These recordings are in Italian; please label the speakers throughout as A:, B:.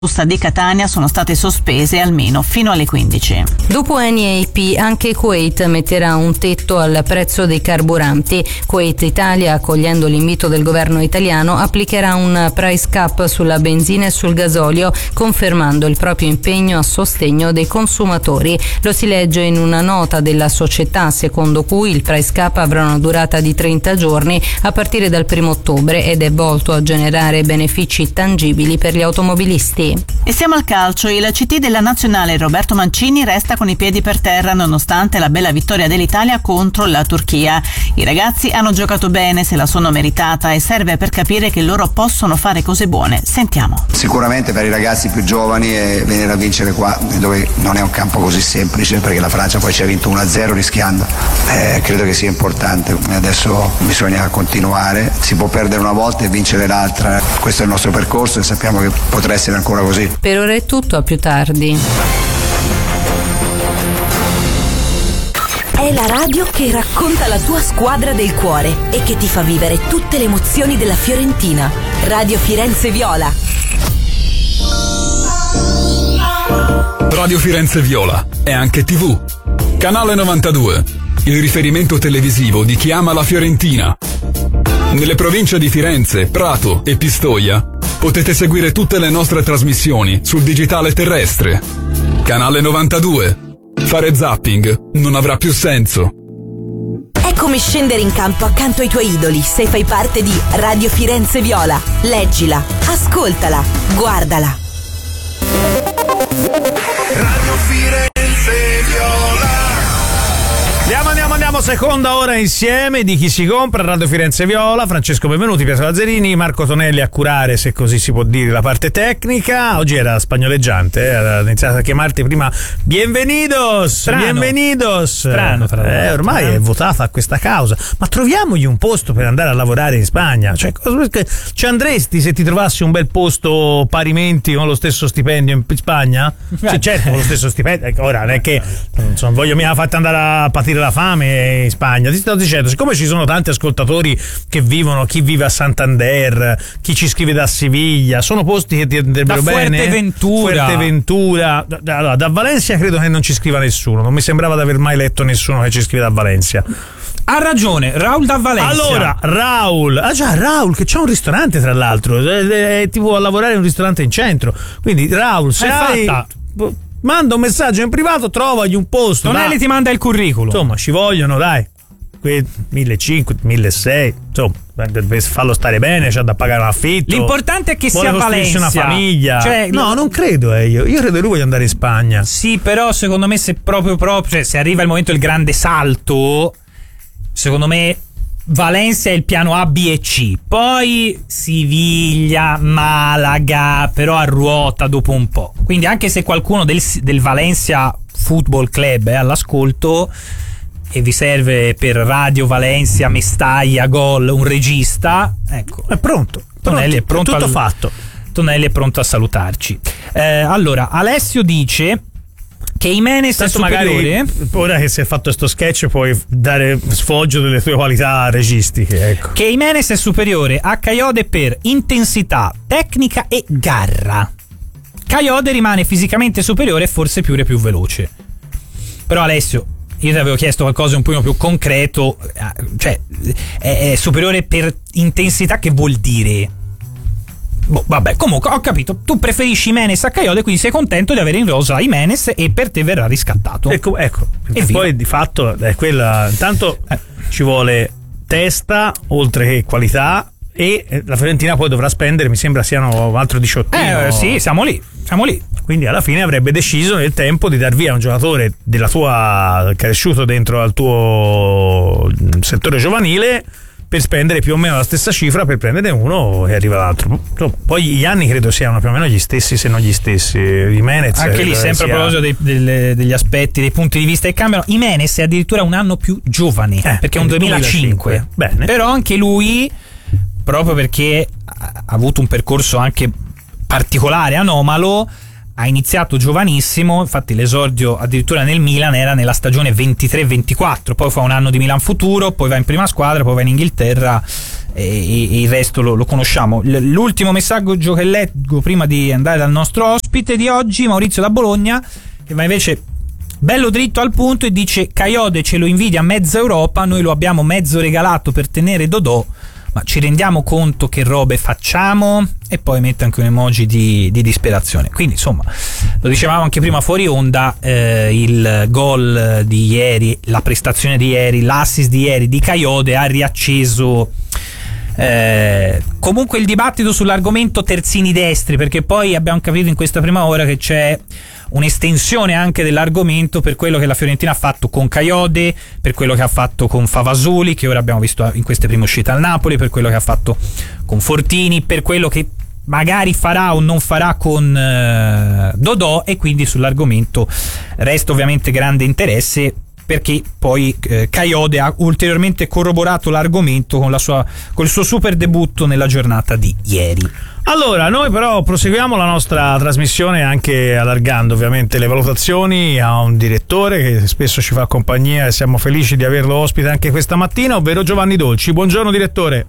A: di Catania sono state sospese almeno fino alle 15.
B: Dopo Eni e IP, anche Kuwait metterà un tetto al prezzo dei carburanti. Kuwait Italia, accogliendo l'invito del governo italiano, applicherà un price cap sulla benzina e sul gasolio, confermando il proprio impegno a sostegno dei consumatori. Lo si legge in una nota della società, secondo cui il price cap avrà una durata di 30 giorni a partire dal 1 ottobre ed è volto a generare benefici tangibili per gli automobilisti.
A: E siamo al calcio. Il CT della nazionale Roberto Mancini resta con i piedi per terra nonostante la bella vittoria dell'Italia contro la Turchia. I ragazzi hanno giocato bene, se la sono meritata e serve per capire che loro possono fare cose buone. Sentiamo.
C: Sicuramente per i ragazzi più giovani venire a vincere qua, dove non è un campo così semplice, perché la Francia poi ci ha vinto 1-0 rischiando, credo che sia importante. Adesso bisogna continuare, si può perdere una volta e vincere l'altra, questo è il nostro percorso e sappiamo che potrà essere ancora così.
B: Per ora è tutto, a più tardi.
D: È la radio che racconta la tua squadra del cuore e che ti fa vivere tutte le emozioni della Fiorentina. Radio Firenze Viola.
E: Radio Firenze Viola è anche TV. Canale 92, il riferimento televisivo di chi ama la Fiorentina. Nelle province di Firenze, Prato e Pistoia potete seguire tutte le nostre trasmissioni sul digitale terrestre. Canale 92. Fare zapping non avrà più senso.
D: È come scendere in campo accanto ai tuoi idoli se fai parte di Radio Firenze Viola. Leggila, ascoltala, guardala.
F: Radio Firenze Viola. Andiamo, seconda ora insieme di Chi si compra, Radio Firenze Viola. Francesco Benvenuti, Pietro Lazzarini, Marco Tonelli a curare, se così si può dire, la parte tecnica. Oggi era spagnoleggiante, ha iniziato a chiamarti prima Bienvenidos. Strano, ormai è votata a questa causa, ma troviamogli un posto per andare a lavorare in Spagna. Cioè, ci andresti se ti trovassi un bel posto parimenti con lo stesso stipendio in Spagna? Cioè, certo, con lo stesso stipendio. Ora non è che non voglio mica farti andare a patire la fame in Spagna. Ti sto dicendo, siccome ci sono tanti ascoltatori che vivono, chi vive a Santander, chi ci scrive da Siviglia, sono posti che ti andrebbero bene. Fuerteventura. Allora, da Valencia credo che non ci scriva nessuno, non mi sembrava di aver mai letto nessuno che ci scrive da Valencia.
G: Ha ragione, Raul da Valencia.
F: Allora, Raul che c'ha un ristorante, tra l'altro, è tipo a lavorare in un ristorante in centro, quindi Raul, se hai fatta, manda un messaggio in privato, trovagli un posto.
G: Tonelli ti manda il curriculum.
F: Insomma, ci vogliono, dai, 1.500, 1.600, insomma, per farlo stare bene c'ha da pagare un affitto.
G: L'importante è che sia a Valencia,
F: una famiglia.
G: Cioè,
F: no, non credo io credo che lui voglia andare in Spagna.
G: Sì, però secondo me se proprio cioè, se arriva il momento del grande salto, secondo me Valencia è il piano A, B e C, poi Siviglia, Malaga, però a ruota dopo un po'. Quindi anche se qualcuno del Valencia Football Club è all'ascolto e vi serve per Radio Valencia, Mestaglia, Gol un regista, ecco,
F: è pronto.
G: Tonelli è pronto,
F: tutto fatto.
G: Tonelli è pronto a salutarci. Allora, Alessio dice che Jimenez è superiore.
F: Magari, ora che si è fatto sto sketch, puoi dare sfoggio delle tue qualità registiche, ecco.
G: Che Jimenez è superiore a Kayode per intensità, tecnica e garra. Kayode rimane fisicamente superiore e forse più veloce. Però Alessio, io ti avevo chiesto qualcosa un po' più concreto, cioè è superiore per intensità, che vuol dire? Vabbè, comunque ho capito, tu preferisci Jimenez a Kayode, quindi sei contento di avere in rosa Jimenez e per te verrà riscattato.
F: Ecco. E poi di fatto è quella, intanto ci vuole testa oltre che qualità, e la Fiorentina poi dovrà spendere, mi sembra siano un altro 18.
G: Sì, siamo lì.
F: Quindi alla fine avrebbe deciso nel tempo di dar via un giocatore della tua, cresciuto dentro al tuo settore giovanile, per spendere più o meno la stessa cifra per prendere uno e arriva l'altro. Poi gli anni credo siano più o meno gli stessi, se non gli stessi. Jimenez,
G: anche lì sempre a proposito degli aspetti, dei punti di vista che cambiano, Jimenez è addirittura un anno più giovane, perché è un 2005.
F: Bene.
G: Però anche lui, proprio perché ha avuto un percorso anche particolare, anomalo, ha iniziato giovanissimo, infatti l'esordio addirittura nel Milan era nella stagione 23-24, poi fa un anno di Milan Futuro, poi va in prima squadra, poi va in Inghilterra e il resto lo conosciamo. L'ultimo messaggio che leggo prima di andare dal nostro ospite di oggi, Maurizio da Bologna, che va invece bello dritto al punto e dice: Kayode ce lo invidia mezza Europa, noi lo abbiamo mezzo regalato per tenere Dodò, ma ci rendiamo conto che robe facciamo? E poi mette anche un emoji di disperazione. Quindi insomma, lo dicevamo anche prima fuori onda, il gol di ieri, la prestazione di ieri, l'assist di ieri di Kayode ha riacceso comunque il dibattito sull'argomento terzini destri, perché poi abbiamo capito in questa prima ora che c'è un'estensione anche dell'argomento per quello che la Fiorentina ha fatto con Kayode, per quello che ha fatto con Favasuli, che ora abbiamo visto in queste prime uscite al Napoli, per quello che ha fatto con Fortini, per quello che magari farà o non farà con Dodò, e quindi sull'argomento resta ovviamente grande interesse, perché poi Kayode ha ulteriormente corroborato l'argomento con il suo super debutto nella giornata di ieri.
F: Allora, noi però proseguiamo la nostra trasmissione anche allargando ovviamente le valutazioni a un direttore che spesso ci fa compagnia e siamo felici di averlo ospite anche questa mattina, ovvero Giovanni Dolci. Buongiorno direttore.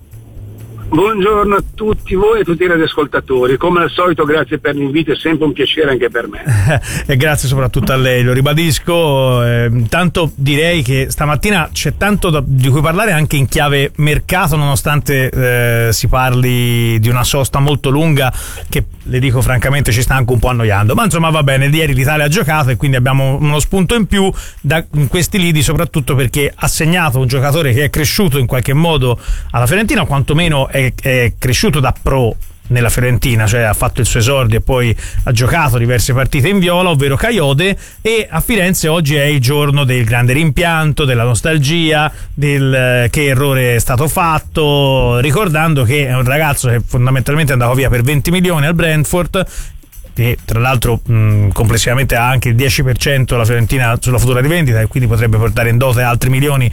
H: Buongiorno a tutti voi e tutti i radioascoltatori. Come al solito, grazie per l'invito, è sempre un piacere anche per me.
F: E grazie soprattutto a lei, lo ribadisco. Intanto direi che stamattina c'è tanto di cui parlare anche in chiave mercato, nonostante si parli di una sosta molto lunga che, le dico francamente, ci sta anche un po' annoiando. Ma insomma va bene, ieri l'Italia ha giocato e quindi abbiamo uno spunto in più in questi lidi, soprattutto perché ha segnato un giocatore che è cresciuto in qualche modo alla Fiorentina, quantomeno è cresciuto da pro nella Fiorentina, cioè ha fatto il suo esordio e poi ha giocato diverse partite in viola, ovvero Kayode, e a Firenze oggi è il giorno del grande rimpianto, della nostalgia, del che errore è stato fatto, ricordando che è un ragazzo che fondamentalmente è andato via per 20 milioni al Brentford, che tra l'altro complessivamente ha anche il 10% la Fiorentina sulla futura rivendita e quindi potrebbe portare in dote altri milioni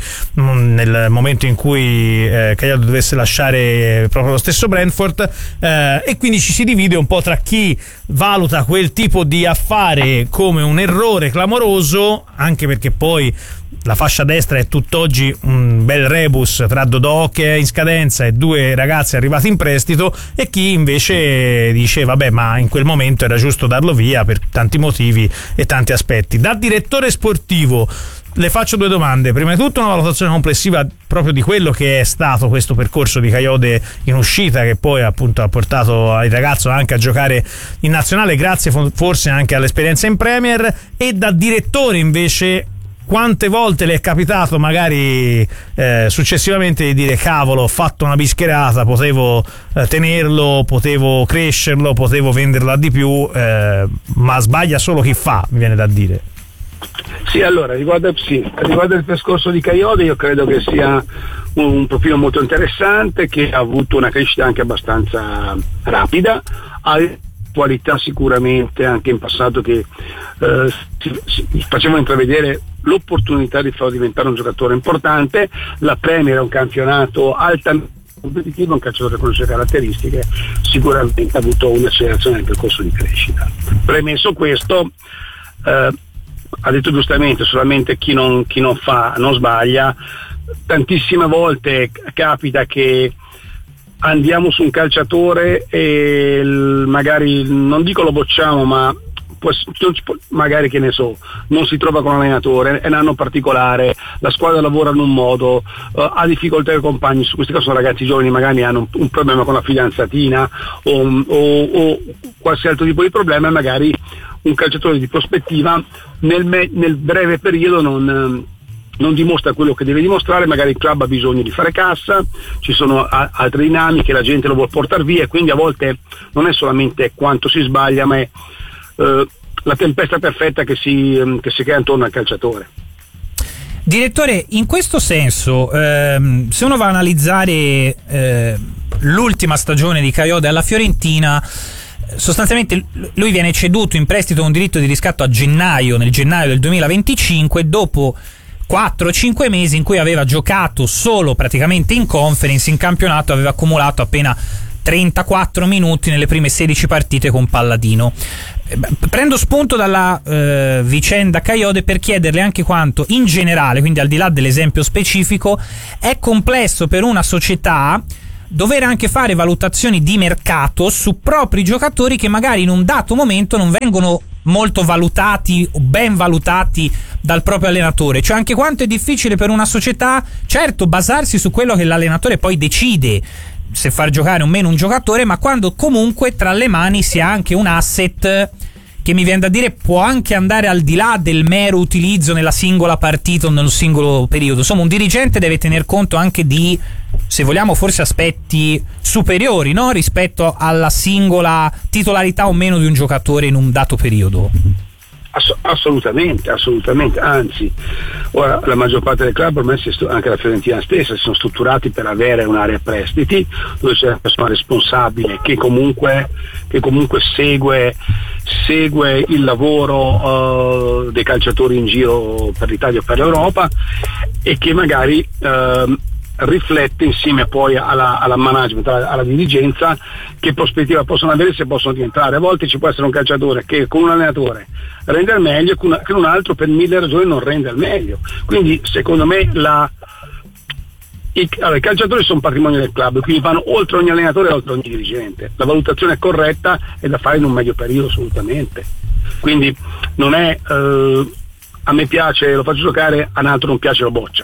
F: nel momento in cui Kayode dovesse lasciare proprio lo stesso Brentford, e quindi ci si divide un po' tra chi valuta quel tipo di affare come un errore clamoroso, anche perché poi la fascia destra è tutt'oggi un bel rebus tra Dodò che è in scadenza e due ragazzi arrivati in prestito, e chi invece dice vabbè, ma in quel momento era giusto darlo via per tanti motivi e tanti aspetti. Da direttore sportivo le faccio due domande. Prima di tutto una valutazione complessiva proprio di quello che è stato questo percorso di Kayode in uscita, che poi appunto ha portato il ragazzo anche a giocare in nazionale, grazie forse anche all'esperienza in Premier. E da direttore invece, quante volte le è capitato magari successivamente di dire cavolo, ho fatto una bischerata, potevo tenerlo, potevo crescerlo, potevo venderlo a di più, ma sbaglia solo chi fa, mi viene da dire.
H: Sì, allora, riguardo il percorso di Kayode, io credo che sia un profilo molto interessante, che ha avuto una crescita anche abbastanza rapida, ha qualità sicuramente anche in passato che si facevano intravedere l'opportunità di farlo diventare un giocatore importante. La Premier è un campionato altamente competitivo, un calciatore con le sue caratteristiche, sicuramente ha avuto un'accelerazione nel percorso di crescita. Premesso questo, ha detto giustamente, solamente chi non fa non sbaglia. Tantissime volte capita che andiamo su un calciatore e magari, non dico lo bocciamo, ma magari, che ne so, non si trova con un allenatore, è un anno particolare, la squadra lavora in un modo, ha difficoltà con i compagni. Su questi casi sono ragazzi giovani, magari hanno un problema con la fidanzatina o qualsiasi altro tipo di problema, magari un calciatore di prospettiva nel breve periodo non dimostra quello che deve dimostrare, magari il club ha bisogno di fare cassa, ci sono altre dinamiche, la gente lo vuole portare via, e quindi a volte non è solamente quanto si sbaglia, ma è la tempesta perfetta che si crea intorno al calciatore.
G: Direttore, in questo senso, se uno va a analizzare l'ultima stagione di Kayode alla Fiorentina, sostanzialmente lui viene ceduto in prestito con diritto di riscatto nel gennaio del 2025, dopo 4-5 mesi in cui aveva giocato solo praticamente in conference. In campionato aveva accumulato appena 34 minuti nelle prime 16 partite con Palladino. Prendo spunto dalla vicenda Kayode per chiederle anche quanto in generale, quindi al di là dell'esempio specifico, è complesso per una società dover anche fare valutazioni di mercato su propri giocatori che magari in un dato momento non vengono molto valutati o ben valutati dal proprio allenatore. Cioè anche quanto è difficile per una società, certo, basarsi su quello che l'allenatore poi decide se far giocare o meno un giocatore, ma quando comunque tra le mani si ha anche un asset che, mi viene da dire, può anche andare al di là del mero utilizzo nella singola partita o nello singolo periodo. Insomma, un dirigente deve tener conto anche di, se vogliamo, forse aspetti superiori, no? Rispetto alla singola titolarità o meno di un giocatore in un dato periodo.
H: Assolutamente, anzi, ora la maggior parte del club, ormai anche la Fiorentina stessa, si sono strutturati per avere un'area prestiti dove c'è una persona responsabile che comunque segue il lavoro dei calciatori in giro per l'Italia o per l'Europa, e che magari riflette insieme poi alla management, alla dirigenza, che prospettiva possono avere, se possono diventare. A volte ci può essere un calciatore che con un allenatore rende al meglio, che un altro per 1000 ragioni non rende al meglio. Quindi secondo me i calciatori sono patrimonio del club, quindi vanno oltre ogni allenatore e oltre ogni dirigente. La valutazione è corretta, è da fare in un medio periodo, assolutamente. Quindi non è a me piace, lo faccio giocare, a un altro non piace, lo boccia.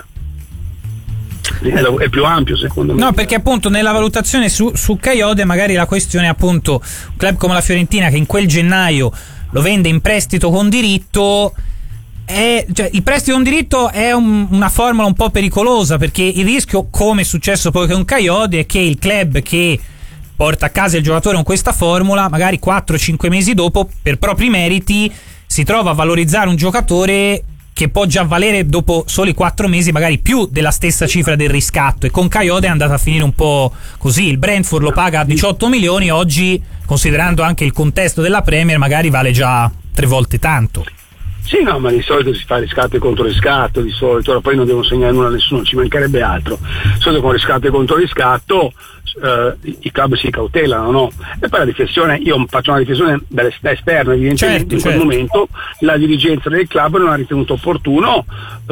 H: È più ampio, secondo me.
G: No, perché appunto nella valutazione su Kayode magari la questione è appunto un club come la Fiorentina che in quel gennaio lo vende in prestito con diritto. Cioè, il prestito con diritto è una formula un po' pericolosa, perché il rischio, come è successo poi con Kayode, è che il club che porta a casa il giocatore con questa formula magari 4-5 mesi dopo, per propri meriti, si trova a valorizzare un giocatore che può già valere dopo soli 4 mesi magari più della stessa cifra del riscatto, e con Kayode è andata a finire un po' così. Il Brentford lo paga a 18 milioni, oggi, considerando anche il contesto della Premier, magari vale già 3 volte tanto.
H: Sì, no, ma di solito si fa riscatto e controriscatto, di solito. Ora poi non devo segnare nulla a nessuno, ci mancherebbe altro. Di solito con riscatto e controriscatto i club si cautelano, no? E poi la riflessione, io faccio una riflessione da esterno, evidentemente. In quel momento la dirigenza del club non ha ritenuto opportuno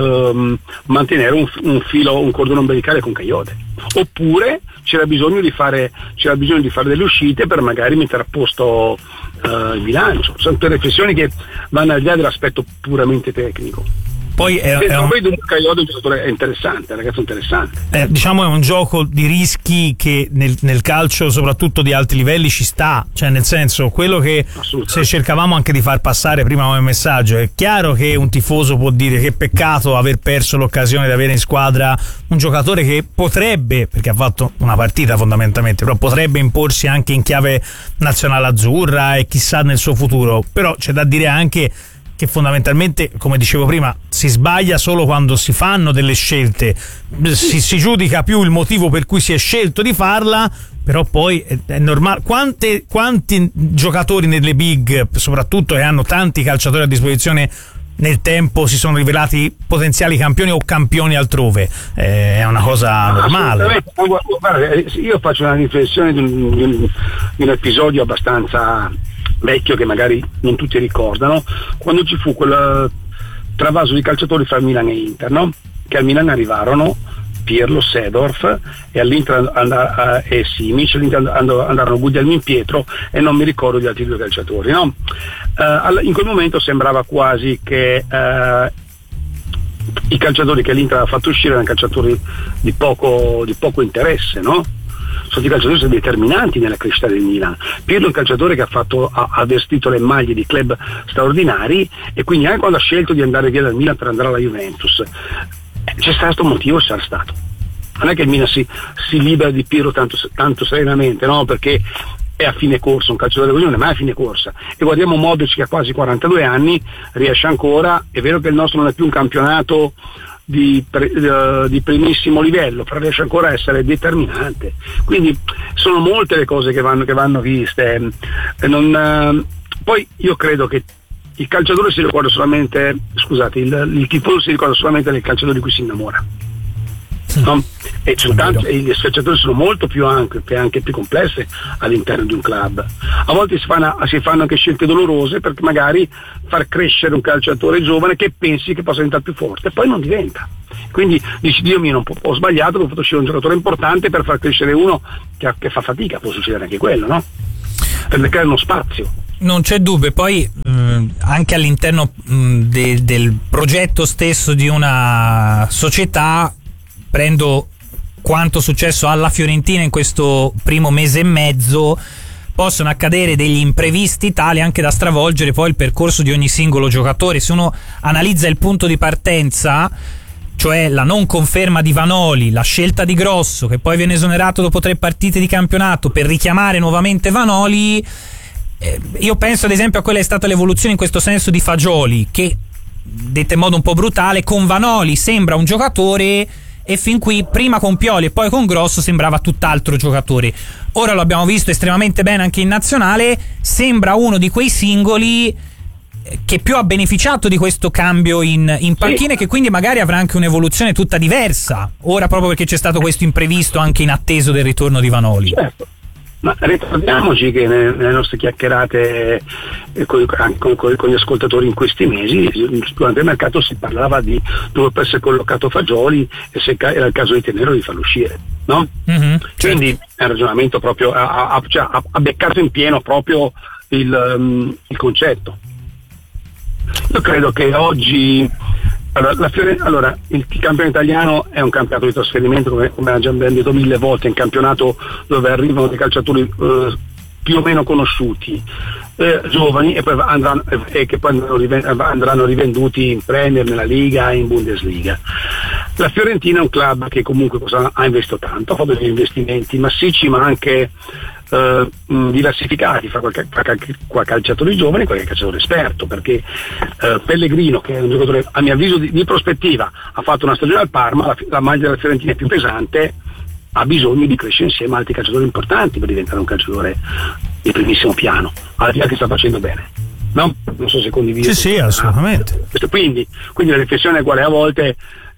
H: mantenere un filo, un cordone ombelicale con Kayode. Oppure c'era bisogno di fare delle uscite per magari mettere a posto il bilancio. Sono tutte riflessioni che vanno al di là dell'aspetto puramente tecnico.
F: Poi
H: vedo un Kayode un giocatore interessante, un ragazzo interessante.
F: Diciamo è un gioco di rischi che nel calcio, soprattutto di alti livelli, ci sta. Cioè, nel senso, quello che se cercavamo anche di far passare prima come messaggio, è chiaro che un tifoso può dire che peccato aver perso l'occasione di avere in squadra un giocatore che potrebbe, perché ha fatto una partita fondamentalmente, però potrebbe imporsi anche in chiave nazionale azzurra e chissà nel suo futuro. Però c'è da dire anche che fondamentalmente, come dicevo prima, si sbaglia solo quando si fanno delle scelte, si giudica più il motivo per cui si è scelto di farla, però poi è normale. Quanti giocatori nelle big, soprattutto, che hanno tanti calciatori a disposizione, nel tempo si sono rivelati potenziali campioni o campioni altrove? È una cosa normale.
H: Guarda, io faccio una riflessione di un episodio abbastanza vecchio che magari non tutti ricordano, quando ci fu quel travaso di calciatori fra Milan e Inter, no? Che al Milan arrivarono Pirlo, Seedorf, e all'Inter e Simic, all'Inter andarono Guglielmin Pietro e non mi ricordo gli altri 2 calciatori, no? In quel momento sembrava quasi che i calciatori che l'Inter aveva fatto uscire erano calciatori di poco interesse, no? Sono i calciatori determinanti nella crescita del Milan. Pirlo è un calciatore che ha vestito le maglie di club straordinari, e quindi anche quando ha scelto di andare via dal Milan per andare alla Juventus, c'è stato un motivo, sarà stato. Non è che il Milan si libera di Pirlo tanto serenamente, no? Perché è a fine corsa, un calciatore così non è mai a fine corsa. E guardiamo Modric, che ha quasi 42 anni, riesce ancora. È vero che il nostro non è più un campionato di primissimo livello, però riesce ancora a essere determinante. Quindi sono molte le cose che vanno viste. Poi io credo che il calciatore si ricorda solamente, scusate, il tifoso si ricorda solamente del calciatore di cui si innamora, no? e le sfaccettature sono molto più ampie e anche più complesse all'interno di un club. A volte si fanno anche scelte dolorose, perché magari far crescere un calciatore giovane che pensi che possa diventare più forte e poi non diventa. Quindi dici, Dio mio, ho sbagliato, ho fatto uscire un giocatore importante per far crescere uno che fa fatica. Può succedere anche quello, no? Per creare uno spazio.
G: Non c'è dubbio. Poi anche all'interno del progetto stesso di una società, prendo quanto successo alla Fiorentina in questo primo mese e mezzo, possono accadere degli imprevisti tali anche da stravolgere poi il percorso di ogni singolo giocatore. Se uno analizza il punto di partenza, cioè la non conferma di Vanoli, la scelta di Grosso che poi viene esonerato dopo 3 partite di campionato per richiamare nuovamente Vanoli, io penso ad esempio a quella che è stata l'evoluzione in questo senso di Fagioli, che detta in modo un po' brutale, con Vanoli sembra un giocatore e fin qui prima con Pioli e poi con Grosso sembrava tutt'altro giocatore. Ora lo abbiamo visto estremamente bene anche in nazionale, sembra uno di quei singoli che più ha beneficiato di questo cambio in panchina, e che quindi magari avrà anche un'evoluzione tutta diversa ora, proprio perché c'è stato questo imprevisto anche in atteso del ritorno di Vanoli.
H: Certo. Ma ricordiamoci che nelle nostre chiacchierate con gli ascoltatori in questi mesi, durante il mercato si parlava di dove può essere collocato Fagioli e se era il caso di tenerlo, di farlo uscire, no?
G: Mm-hmm,
H: quindi
G: certo.
H: È un ragionamento proprio, ha beccato in pieno proprio il concetto. Io credo che oggi il campionato italiano è un campionato di trasferimento, come ha già ben detto 1000 volte, è un campionato dove arrivano dei calciatori più o meno conosciuti, giovani, e poi andranno rivenduti in Premier, nella Liga e in Bundesliga. La Fiorentina è un club che comunque ha investito tanto, ha fatto degli investimenti massicci, ma anche diversificati fra calciatori giovani e qualche calciatore esperto, perché Pellegrino, che è un giocatore a mio avviso di prospettiva, ha fatto una stagione al Parma, la maglia della Fiorentina è più pesante, ha bisogno di crescere insieme a altri calciatori importanti per diventare un calciatore di primissimo piano, al di là che sta facendo bene, no? Non so se condividi.
F: Sì, assolutamente.
H: Quindi la riflessione è quale a volte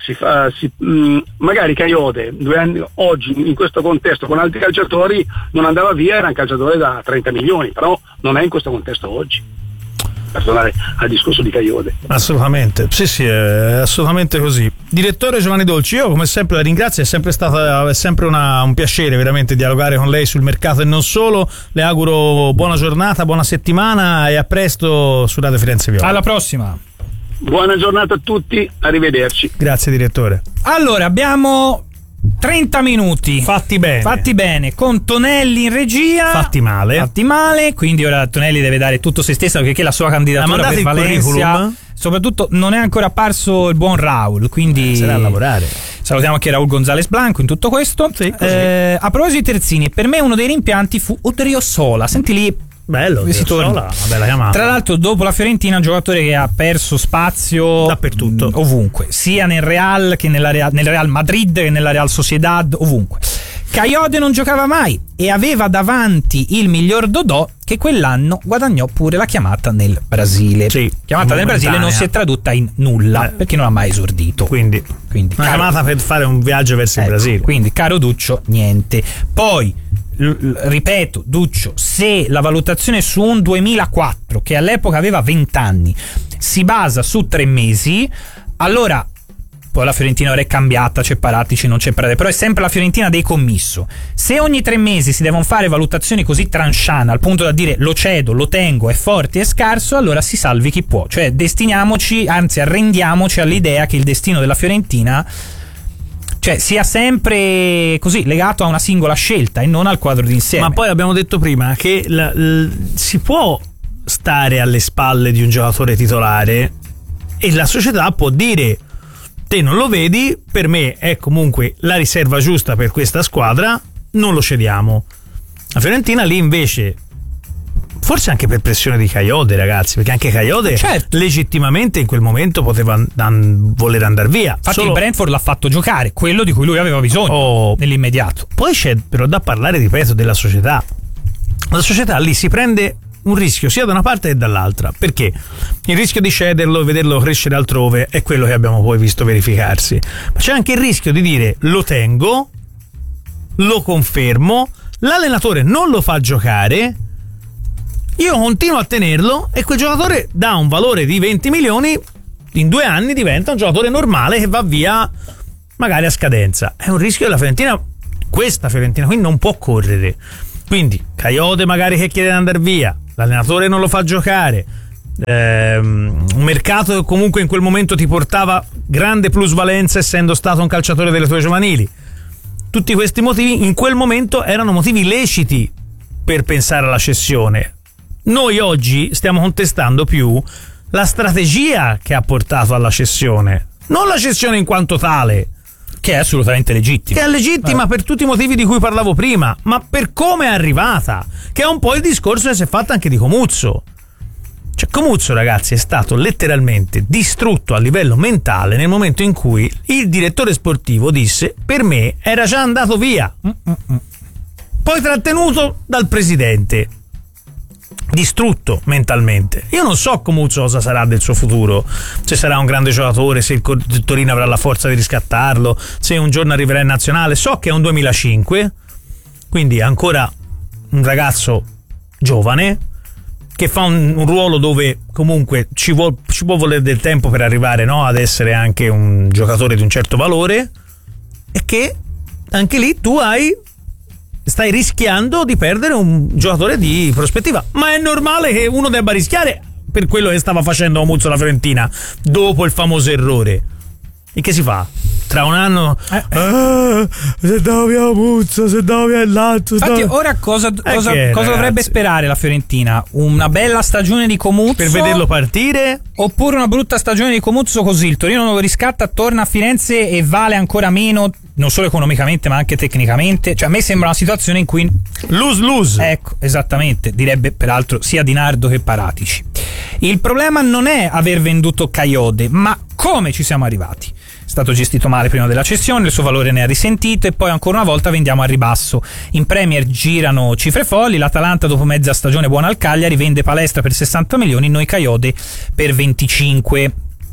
H: magari Kayode 2 anni oggi in questo contesto con altri calciatori non andava via, era un calciatore da 30 milioni, però non è in questo contesto oggi, per tornare al discorso di Kayode.
F: Assolutamente, sì, è assolutamente così. Direttore Giovanni Dolci, io come sempre la ringrazio, è sempre un piacere veramente dialogare con lei sul mercato e non solo. Le auguro buona giornata, buona settimana e a presto su Radio Firenze Viola.
G: Alla prossima.
H: Buona giornata a tutti, arrivederci.
F: Grazie direttore.
G: Allora, abbiamo 30 minuti fatti bene con Tonelli in regia, fatti male, quindi ora Tonelli deve dare tutto se stesso, perché la sua candidatura per Valencia, soprattutto non è ancora apparso il buon Raul, quindi
F: sarà a lavorare.
G: Salutiamo anche Raul Gonzalez Blanco in tutto questo.
F: Sì,
G: a proposito di terzini, per me uno dei rimpianti fu Odriozola. Senti lì,
F: bello, si torna, una bella chiamata.
G: Tra l'altro dopo la Fiorentina un giocatore che ha perso spazio
F: dappertutto,
G: ovunque, sia nel Real che nel Real Madrid che nella Real Sociedad, ovunque. Kayode non giocava mai e aveva davanti il miglior Dodò, che quell'anno guadagnò pure la chiamata nel Brasile.
F: Sì,
G: chiamata nel Brasile non si è tradotta in nulla, perché non ha mai esordito.
F: Quindi una chiamata per fare un viaggio verso il Brasile.
G: Quindi caro Duccio, niente. Poi ripeto, Duccio, se la valutazione su un 2004 che all'epoca aveva 20 anni si basa su 3 mesi, allora poi la Fiorentina ora è cambiata, c'è Paratici, non c'è Paratici, però è sempre la Fiorentina dei Commisso. Se ogni 3 mesi si devono fare valutazioni così tranchant al punto da dire lo cedo, lo tengo, è forte, è scarso, allora si salvi chi può, cioè destiniamoci, anzi arrendiamoci all'idea che il destino della Fiorentina sia sempre così legato a una singola scelta e non al quadro d'insieme.
F: Ma poi abbiamo detto prima che si può stare alle spalle di un giocatore titolare e la società può dire: te non lo vedi, per me è comunque la riserva giusta per questa squadra, non lo cediamo. La Fiorentina lì invece, forse anche per pressione di Kayode, ragazzi, perché anche Kayode legittimamente in quel momento poteva voler andare via.
G: Infatti il Brentford l'ha fatto giocare, quello di cui lui aveva bisogno nell'immediato.
F: Poi c'è però da parlare, ripeto, della società. La società lì si prende un rischio sia da una parte che dall'altra, perché il rischio di cederlo e vederlo crescere altrove è quello che abbiamo poi visto verificarsi, ma c'è anche il rischio di dire lo tengo, lo confermo, l'allenatore non lo fa giocare, io continuo a tenerlo e quel giocatore da un valore di 20 milioni in 2 anni diventa un giocatore normale che va via magari a scadenza. È un rischio della Fiorentina, questa Fiorentina qui non può correre. Quindi Kayode magari che chiede di andare via, l'allenatore non lo fa giocare, un mercato che comunque in quel momento ti portava grande plusvalenza essendo stato un calciatore delle tue giovanili. Tutti questi motivi in quel momento erano motivi leciti per pensare alla cessione. Noi oggi stiamo contestando più la strategia che ha portato alla cessione, non la cessione in quanto tale,
G: che è assolutamente legittima.
F: Che è legittima per tutti i motivi di cui parlavo prima, ma per come è arrivata, che è un po' il discorso che si è fatto anche di Comuzzo. Cioè Comuzzo, ragazzi, è stato letteralmente distrutto a livello mentale nel momento in cui il direttore sportivo disse: per me era già andato via. Poi trattenuto dal presidente, distrutto mentalmente. Io non so Comuzzo cosa sarà del suo futuro, se sarà un grande giocatore, se il Torino avrà la forza di riscattarlo, se un giorno arriverà in nazionale. So che è un 2005, quindi ancora un ragazzo giovane che fa un ruolo dove comunque ci può volere del tempo per arrivare, no, ad essere anche un giocatore di un certo valore, e che anche lì tu stai rischiando di perdere un giocatore di prospettiva, ma è normale che uno debba rischiare per quello che stava facendo Comuzzo la Fiorentina dopo il famoso errore. E che si fa? Tra un anno se dava via Comuzzo, se dava via l'altro.
G: Infatti ora cosa dovrebbe sperare la Fiorentina? Una bella stagione di Comuzzo
F: per vederlo partire,
G: oppure una brutta stagione di Comuzzo, così il Torino non lo riscatta, torna a Firenze e vale ancora meno, non solo economicamente ma anche tecnicamente? Cioè a me sembra una situazione in cui lose. Ecco, esattamente, direbbe peraltro sia Di Nardo che Paratici. Il problema non è aver venduto Kayode, ma come ci siamo arrivati. È stato gestito male prima della cessione, il suo valore ne ha risentito e poi ancora una volta vendiamo a ribasso. In Premier girano cifre folli, l'Atalanta dopo mezza stagione buona al Cagliari vende Palestra per 60 milioni, noi Kayode per 25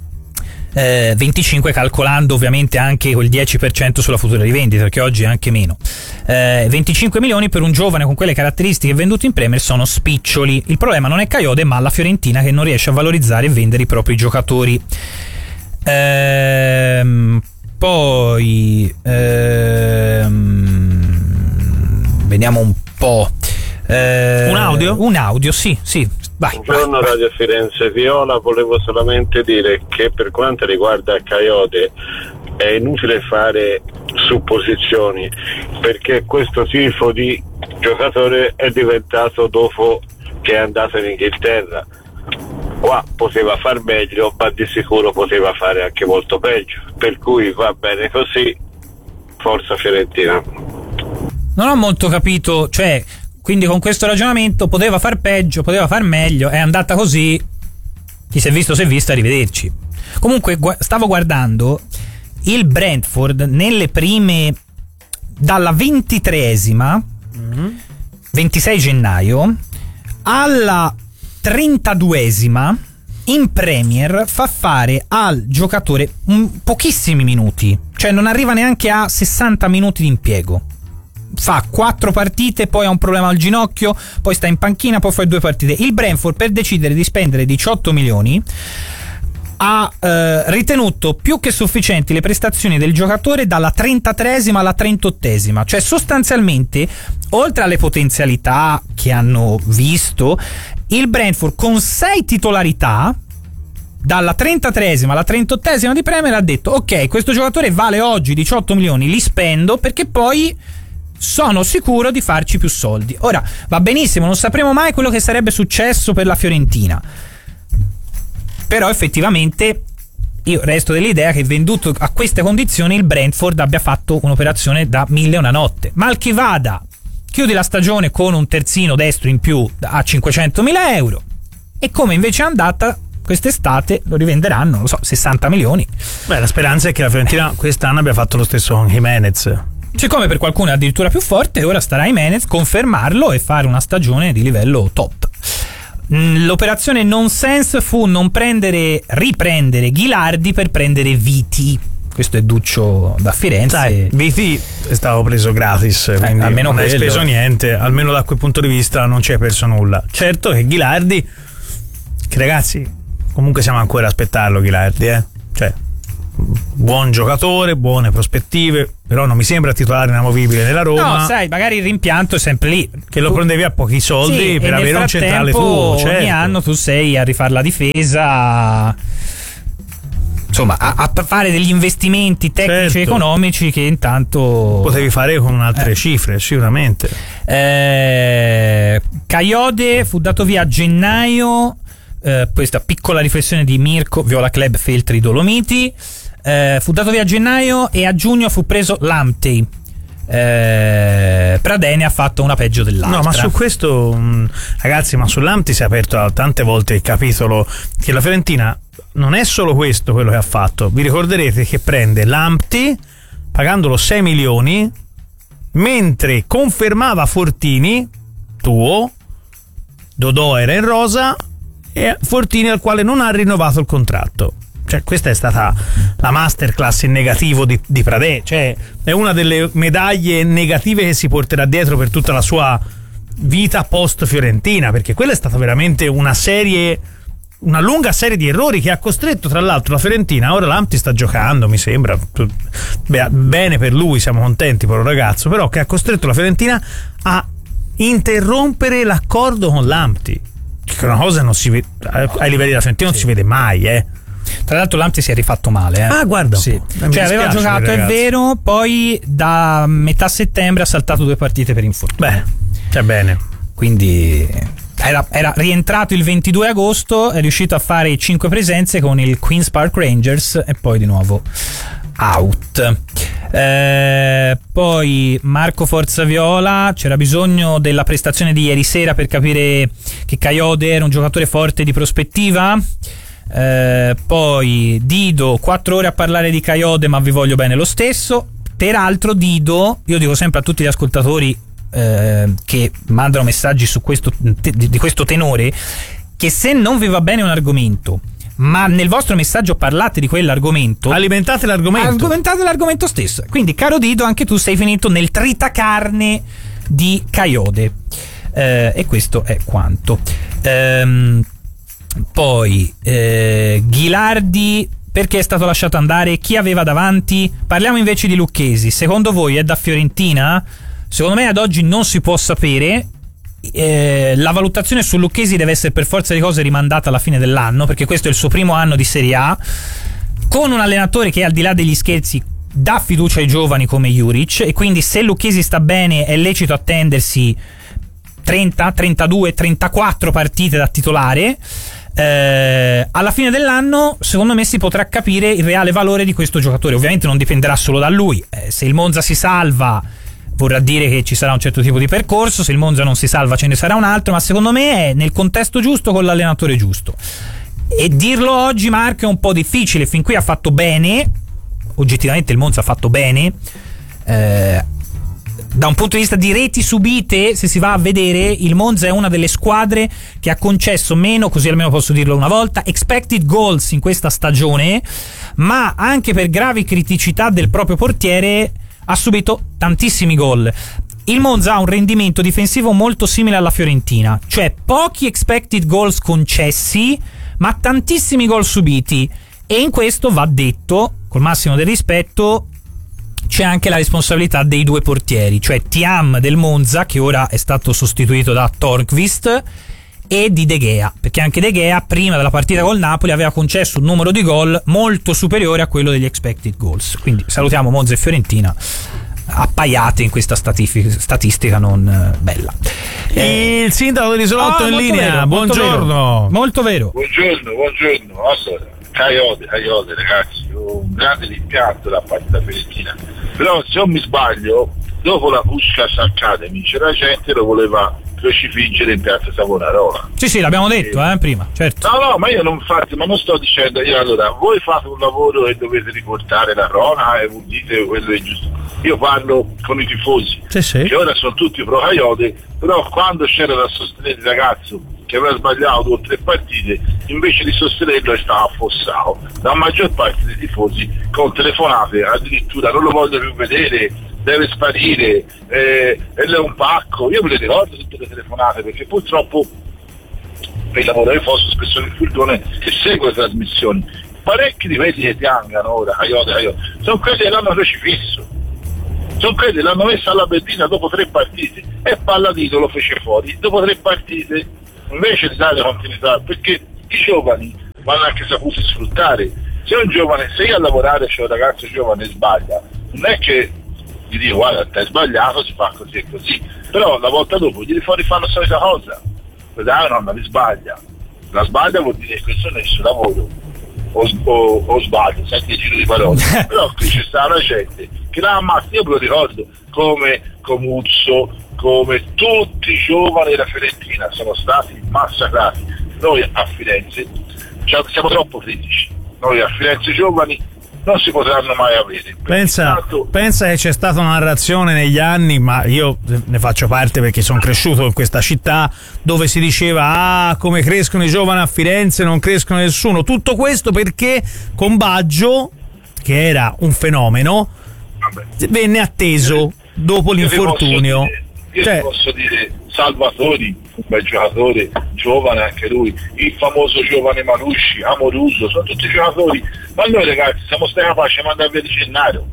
G: calcolando ovviamente anche quel 10% sulla futura rivendita, perché oggi è anche meno. 25 milioni per un giovane con quelle caratteristiche venduto in Premier sono spiccioli. Il problema non è Kayode ma la Fiorentina che non riesce a valorizzare e vendere i propri giocatori. Poi vediamo un po'. Un audio, sì. Vai.
I: Buongiorno Radio Firenze Viola, volevo solamente dire che per quanto riguarda Kayode è inutile fare supposizioni, perché questo tifo di giocatore è diventato dopo che è andato in Inghilterra. Qua poteva far meglio, ma di sicuro poteva fare anche molto peggio, per cui va bene così, forza Fiorentina.
G: Non ho molto capito, cioè, quindi con questo ragionamento poteva far peggio, poteva far meglio, è andata così, chi si è visto, arrivederci. Comunque stavo guardando il Brentford nelle prime, dalla 23esima 26 gennaio alla 32esima in Premier fa fare al giocatore pochissimi minuti, cioè non arriva neanche a 60 minuti di impiego. Fa 4 partite, poi ha un problema al ginocchio, poi sta in panchina, poi fa 2 partite. Il Brentford, per decidere di spendere 18 milioni, ha ritenuto più che sufficienti le prestazioni del giocatore dalla 33esima alla 38esima, cioè sostanzialmente, oltre alle potenzialità che hanno visto, il Brentford con 6 titolarità dalla 33esima alla 38esima di Premier ha detto: ok, questo giocatore vale oggi 18 milioni, li spendo perché poi sono sicuro di farci più soldi. Ora, va benissimo, non sapremo mai quello che sarebbe successo per la Fiorentina, però effettivamente io resto dell'idea che venduto a queste condizioni il Brentford abbia fatto un'operazione da 1000 e una notte. Mal che vada, chiudi la stagione con un terzino destro in più a 500.000 euro, e come invece è andata quest'estate lo rivenderanno, non lo so, 60 milioni.
F: Beh, la speranza è che la Fiorentina quest'anno abbia fatto lo stesso con Jimenez.
G: Siccome per qualcuno è addirittura più forte, ora starà Jimenez confermarlo e fare una stagione di livello top. L'operazione nonsense fu riprendere Ghilardi per prendere Viti. Questo è Duccio da Firenze.
F: Dai, Viti è stato preso gratis, quindi
G: almeno
F: non hai
G: quello.
F: speso niente, almeno da quel punto di vista non ci hai perso nulla. Certo che Ghilardi, che ragazzi, comunque siamo ancora a aspettarlo Ghilardi, cioè buon giocatore, buone prospettive, però non mi sembra titolare inamovibile nella Roma.
G: No, sai, magari il rimpianto è sempre lì,
F: che lo prendevi a pochi soldi,
G: sì,
F: per avere un centrale tuo, certo.
G: Ogni anno tu sei a rifare la difesa, insomma a fare degli investimenti tecnici e economici che intanto
F: potevi fare con altre cifre, sicuramente.
G: Kayode fu dato via a gennaio, questa piccola riflessione di Mirko, Viola Club Feltri Dolomiti. Fu dato via a gennaio e a giugno fu preso Lamptey. Pradene ha fatto una peggio dell'altra.
F: No, ma su questo, ragazzi, ma su Lamptey si è aperto tante volte il capitolo che la Fiorentina non è solo questo quello che ha fatto. Vi ricorderete che prende Lamptey pagandolo 6 milioni, mentre confermava Fortini, tuo, Dodò era in rosa, e Fortini al quale non ha rinnovato il contratto. Cioè, questa è stata la masterclass in negativo di Pradè, cioè è una delle medaglie negative che si porterà dietro per tutta la sua vita post Fiorentina, perché quella è stata veramente una lunga serie di errori che ha costretto tra l'altro la Fiorentina. Ora Lamptey sta giocando, mi sembra bene per lui, siamo contenti per un ragazzo, però che ha costretto la Fiorentina a interrompere l'accordo con Lamptey, che è una cosa non si vede ai livelli della Fiorentina, non si vede mai,
G: Tra l'altro Lamptey si è rifatto male.
F: Ah, guarda,
G: sì. Cioè aveva giocato, è vero, poi da metà settembre ha saltato 2 partite per infortunio.
F: Beh, cioè bene.
G: Quindi era rientrato il 22 agosto, è riuscito a fare 5 presenze con il Queen's Park Rangers e poi di nuovo out. Poi Marco Forzaviola, c'era bisogno della prestazione di ieri sera per capire che Kayode era un giocatore forte di prospettiva. Poi Dido, 4 ore a parlare di Kayode, ma vi voglio bene lo stesso. Peraltro Dido, io dico sempre a tutti gli ascoltatori che mandano messaggi su questo, di questo tenore, che se non vi va bene un argomento, ma nel vostro messaggio parlate di quell'argomento,
F: alimentate
G: l'argomento stesso. Quindi, caro Dido, anche tu sei finito nel tritacarne di Kayode, e questo è quanto. Poi Ghilardi, perché è stato lasciato andare? Chi aveva davanti? Parliamo invece di Lucchesi. Secondo voi è da Fiorentina? Secondo me ad oggi non si può sapere. La valutazione su Lucchesi deve essere per forza di cose rimandata alla fine dell'anno, perché questo è il suo primo anno di Serie A, con un allenatore che, al di là degli scherzi, dà fiducia ai giovani come Juric, e quindi se Lucchesi sta bene è lecito attendersi 30, 32, 34 partite da titolare. Alla fine dell'anno secondo me si potrà capire il reale valore di questo giocatore. Ovviamente non dipenderà solo da lui. Se il Monza si salva vorrà dire che ci sarà un certo tipo di percorso, se il Monza non si salva ce ne sarà un altro, ma secondo me è nel contesto giusto con l'allenatore giusto. E dirlo oggi, Marco, è un po' difficile. Fin qui ha fatto bene, oggettivamente il Monza ha fatto bene, da un punto di vista di reti subite. Se si va a vedere, il Monza è una delle squadre che ha concesso meno, così almeno posso dirlo una volta, expected goals in questa stagione, ma anche per gravi criticità del proprio portiere ha subito tantissimi gol. Il Monza ha un rendimento difensivo molto simile alla Fiorentina, cioè pochi expected goals concessi ma tantissimi gol subiti, e in questo, va detto col massimo del rispetto, c'è anche la responsabilità dei 2 portieri, cioè Thiam del Monza, che ora è stato sostituito da Tornqvist, e di De Gea, perché anche De Gea prima della partita col Napoli aveva concesso un numero di gol molto superiore a quello degli expected goals. Quindi salutiamo Monza e Fiorentina appaiate in questa statistica non bella.
F: Il sindaco dell'Isolotto in linea,
G: vero,
F: buongiorno.
G: Molto vero.
J: Buongiorno. Allora, Kayode ragazzi, un grande rimpianto da parte della Fiorentina, però se non mi sbaglio, dopo la Puskás Academy c'era gente che lo voleva crocifiggere in piazza Savonarola.
G: Sì, l'abbiamo detto prima, certo.
J: No, ma io non sto dicendo, allora, voi fate un lavoro e dovete riportare la cronaca e dite quello è giusto. Io parlo con i tifosi, che ora sono tutti pro Caiode, però quando c'era da sostenere il ragazzo che aveva sbagliato 2 o 3 partite, invece di sostenerlo stava affossato la maggior parte dei tifosi con telefonate, addirittura non lo voglio più vedere, deve sparire, è un pacco. Io me le ricordo tutte le telefonate, perché purtroppo per il lavoro che faccio spesso nel furgone che segue le trasmissioni, parecchi di quelli che piangano ora Caiode, sono quelli che l'hanno crocifisso, sono quelli che l'hanno messa alla benzina dopo 3 partite, e Palladino lo fece fuori dopo 3 partite invece di dare continuità, perché i giovani vanno anche saputi sfruttare. Se io a lavorare c'è un ragazzo giovane e sbaglia, non è che gli dico guarda, ti hai sbagliato, si fa così e così, però la volta dopo gli rifanno la solita cosa, dai nonna, li sbaglia, la sbaglia vuol dire che questo non è il suo lavoro, o sbaglio, senti il giro di parole. Però qui c'è stata gente che la ammazza, io ve lo ricordo, come Comuzzo, come tutti i giovani della Fiorentina sono stati massacrati. Noi a Firenze siamo troppo critici, noi a Firenze giovani non si potranno mai avere.
F: Pensa che c'è stata una narrazione negli anni, ma io ne faccio parte perché sono cresciuto in questa città, dove si diceva come crescono i giovani a Firenze, non crescono nessuno. Tutto questo perché con Baggio, che era un fenomeno, venne atteso dopo l'infortunio.
J: Io ti posso dire, Salvatori, un bel giocatore, giovane anche lui, il famoso giovane Manusci, Amoruso, sono tutti giocatori, ma noi ragazzi siamo stati capaci di mandare via Di Gennaro,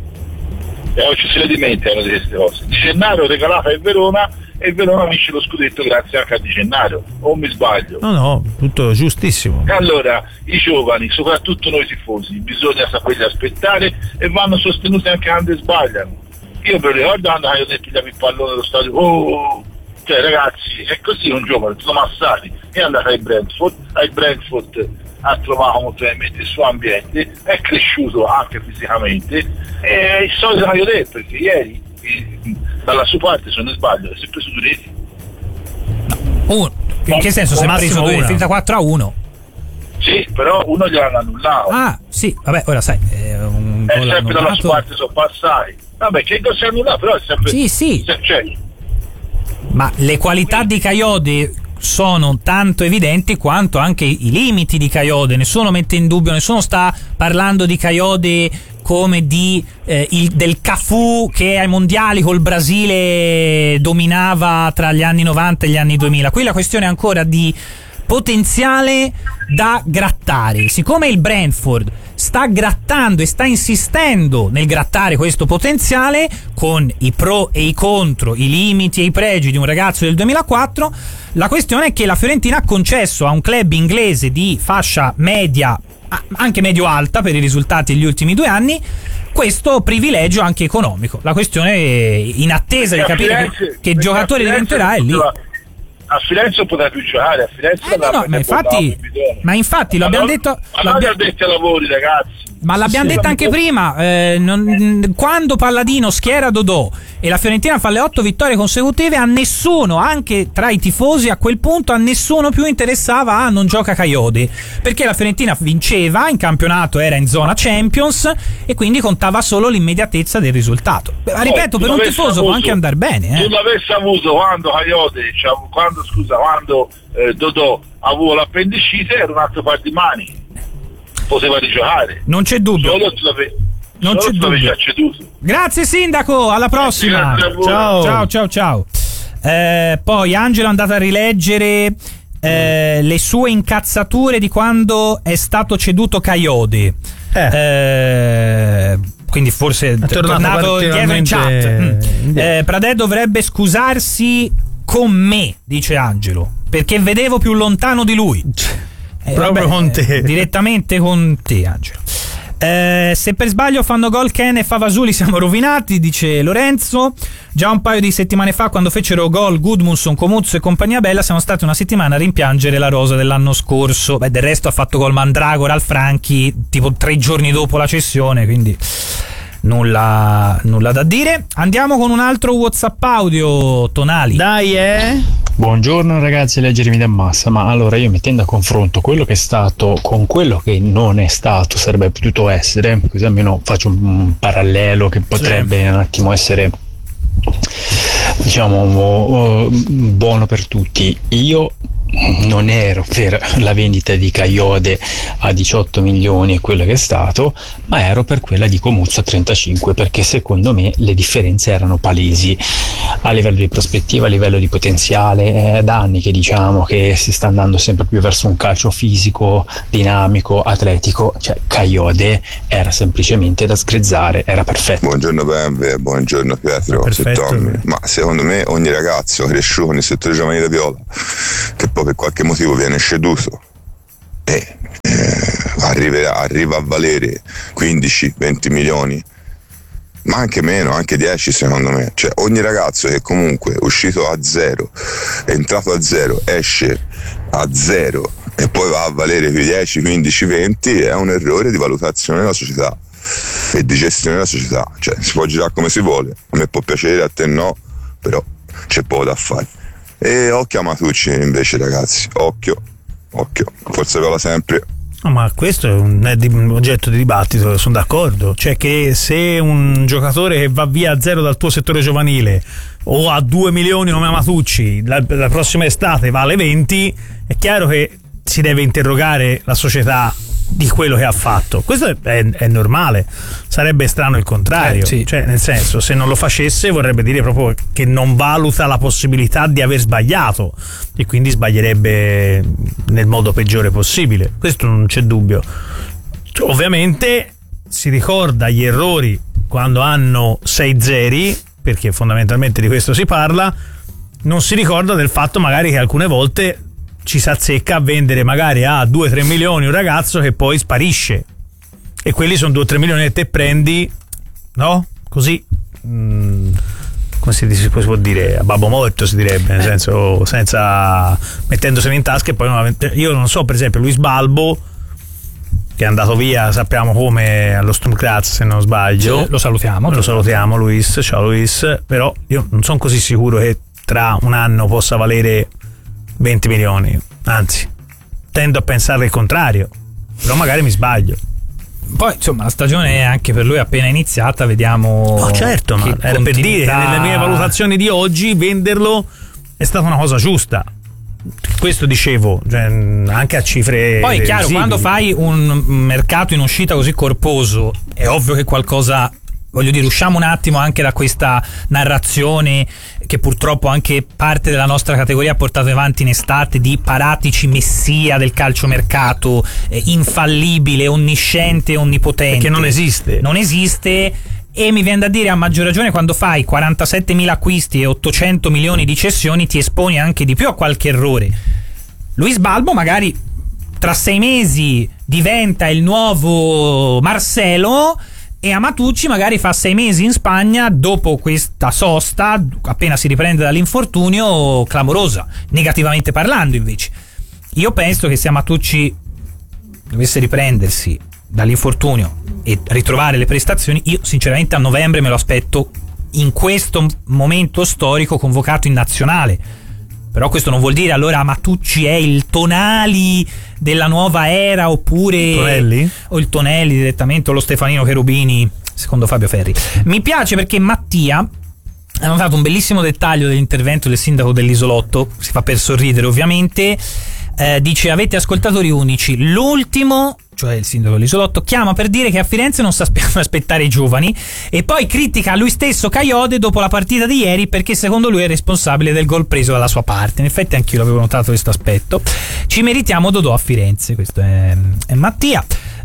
J: e oggi si dimenticano di queste cose. Di Gennaro regalata a Verona, e il Verona vince lo scudetto grazie anche a Di Gennaro, o mi sbaglio?
F: No, tutto giustissimo.
J: E allora i giovani, soprattutto noi tifosi, bisogna saperli aspettare e vanno sostenuti anche quando sbagliano. Io me lo ricordo quando io ho detto il pallone dello stadio, cioè ragazzi, è così un giovane, sono Massari, è andato al Brentford ha trovato molto il suo ambiente, è cresciuto anche fisicamente, e il solito che io ho detto, perché ieri dalla sua parte, se non sbaglio, si è preso 2 reti.
G: In che senso? Si è preso 2 reti, finita 4-1.
J: Sì, però uno gliel'hanno annullato.
G: Sì, vabbè, ora sai,
J: è sempre dalla sua parte, sono passati. Vabbè, che cosa si è annullato, però è sempre...
G: Sì. Ma le qualità di Caiode sono tanto evidenti quanto anche i limiti di Caiode. Nessuno mette in dubbio, nessuno sta parlando di Caiode come del Cafu che ai mondiali col Brasile dominava tra gli anni 90 e gli anni 2000. Qui la questione è ancora di potenziale da grattare. Siccome il Brentford sta grattando e sta insistendo nel grattare questo potenziale, con i pro e i contro, i limiti e i pregi di un ragazzo del 2004, la questione è che la Fiorentina ha concesso a un club inglese di fascia media, anche medio-alta per i risultati degli ultimi 2 anni, questo privilegio anche economico. La questione è, in attesa di capire che giocatore diventerà, è lì.
J: A Firenze non potrà più giocare, a Firenze
G: ma infatti lo abbiamo detto.
J: L'abbiamo detto ai lavori, ragazzi.
G: Ma l'abbiamo detto anche prima, quando Palladino schiera Dodò e la Fiorentina fa le 8 vittorie consecutive, a nessuno, anche tra i tifosi a quel punto, a nessuno più interessava non gioca Caiode, perché la Fiorentina vinceva in campionato, era in zona Champions e quindi contava solo l'immediatezza del risultato. Ripeto, per un tifoso può anche andare bene.
J: Se l'avesse avuto quando Caiode, quando Dodò ha avuto l'appendicite, era un altro par di mani, poteva rigiocare,
G: non c'è dubbio.
J: Non c'è dubbio.
G: Grazie sindaco, alla prossima. Ciao. Poi Angelo è andato a rileggere le sue incazzature di quando è stato ceduto Caiode. Quindi forse è tornato dietro in chat. Pradè dovrebbe scusarsi con me, dice Angelo, perché vedevo più lontano di lui.
F: Proprio con te,
G: direttamente con te, Angelo. Se per sbaglio fanno gol Ken e Favasuli siamo rovinati, dice Lorenzo. Già un paio di settimane fa, quando fecero gol Gudmundsson, Comuzzo e compagnia bella, siamo stati una settimana a rimpiangere la rosa dell'anno scorso. Del resto ha fatto gol Mandragora al Franchi tipo 3 giorni dopo la cessione, quindi nulla da dire. Andiamo con un altro WhatsApp audio, Tonali.
F: Dai,
K: Buongiorno ragazzi, leggermi da massa. Ma allora io, mettendo a confronto quello che è stato con quello che non è stato, sarebbe potuto essere, così almeno faccio un parallelo che potrebbe un attimo essere, diciamo, buono per tutti. Io non ero per la vendita di Kayode a 18 milioni e quello che è stato, ma ero per quella di Comuzzo a 35, perché secondo me le differenze erano palesi a livello di prospettiva, a livello di potenziale. È da anni che diciamo che si sta andando sempre più verso un calcio fisico, dinamico, atletico. Cioè Kayode era semplicemente da sgrezzare, era perfetto.
L: Buongiorno Bembe, buongiorno Pietro, Tommy. Ma secondo me ogni ragazzo cresciuto nel settore giovanile Viola, che poi per qualche motivo viene ceduto e arriva a valere 15-20 milioni, ma anche meno, anche 10 secondo me. Cioè ogni ragazzo che comunque è uscito a zero, è entrato a zero, esce a zero e poi va a valere più 10, 15, 20 è un errore di valutazione della società e di gestione della società. Cioè si può girare come si vuole, a me può piacere, a te no, però c'è poco da fare. E occhio a Matucci invece, ragazzi, occhio, Forza Viola sempre.
F: No, ma questo è un oggetto di dibattito, sono d'accordo. Cioè che se un giocatore che va via a zero dal tuo settore giovanile o a 2 milioni come Matucci la prossima estate vale 20, è chiaro che si deve interrogare la società di quello che ha fatto. Questo è normale. Sarebbe strano il contrario,
G: sì.
F: Cioè nel senso, se non lo facesse vorrebbe dire proprio che non valuta la possibilità di aver sbagliato e quindi sbaglierebbe nel modo peggiore possibile. Questo non c'è dubbio. Ovviamente si ricorda gli errori quando hanno 6 zeri, perché fondamentalmente di questo si parla. Non si ricorda del fatto magari che alcune volte ci si azzecca a vendere magari a 2-3 milioni un ragazzo che poi sparisce, e quelli sono 2-3 milioni che te prendi, no? Così come si può dire, a babbo morto si direbbe, nel senso, senza mettendosene in tasca. E poi io non so, per esempio Luis Balbo, che è andato via, sappiamo come, allo Sturm Graz se non sbaglio.
G: Lo salutiamo
F: Luis, ciao Luis. Però io non sono così sicuro che tra un anno possa valere 20 milioni, anzi tendo a pensare il contrario, però magari mi sbaglio.
G: Poi insomma la stagione è anche per lui appena iniziata, vediamo.
F: No, certo, ma era per dire che nelle mie valutazioni di oggi venderlo è stata una cosa giusta. Questo dicevo, cioè, anche a cifre.
G: Poi è chiaro,
F: visibili.
G: quando fai un mercato in uscita così corposo è ovvio che qualcosa, voglio dire, usciamo un attimo anche da questa narrazione che purtroppo anche parte della nostra categoria ha portato avanti in estate, di Paratici messia del calciomercato, infallibile, onnisciente, onnipotente.
F: Perché non esiste.
G: E mi viene da dire, a maggior ragione, quando fai 47.000 acquisti e 800 milioni di cessioni ti esponi anche di più a qualche errore. Luis Balbo magari tra 6 mesi diventa il nuovo Marcelo, e Amatucci magari fa 6 mesi in Spagna dopo questa sosta, appena si riprende dall'infortunio, clamorosa, negativamente parlando. Invece io penso che se Amatucci dovesse riprendersi dall'infortunio e ritrovare le prestazioni, io sinceramente a novembre me lo aspetto in questo momento storico convocato in nazionale. Però questo non vuol dire allora Matucci è il Tonali della nuova era, oppure
F: Tonelli?
G: O il Tonelli direttamente, o lo Stefanino Cherubini secondo Fabio Ferri. Mi piace perché Mattia ha notato un bellissimo dettaglio dell'intervento del sindaco dell'Isolotto, si fa per sorridere ovviamente. Dice: avete ascoltatori unici, l'ultimo, cioè il sindaco dell'Isolotto, chiama per dire che a Firenze non sappiamo aspettare i giovani, e poi critica lui stesso Kayode dopo la partita di ieri perché secondo lui è responsabile del gol preso dalla sua parte. In effetti anch'io l'avevo notato questo aspetto. Ci meritiamo Dodò a Firenze, questo è Mattia.